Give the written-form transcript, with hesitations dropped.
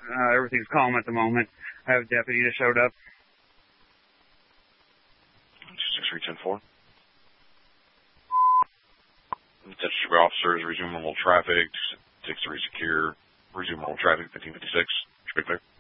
Everything's calm at the moment. I have a deputy that showed up. 26310-4. Statutory officers, resume normal traffic. 63 secure. Resume normal traffic, 1556. Speak clear.